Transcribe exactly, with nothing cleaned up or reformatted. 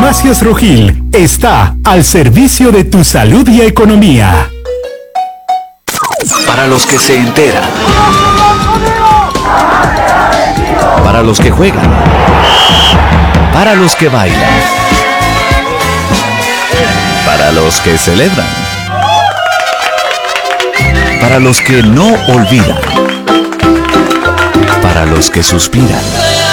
Farmacias Rojil está al servicio de tu salud y economía. Para los que se enteran. Para los que juegan. Para los que bailan. Para los que celebran. Para los que no olvidan. Para los que suspiran.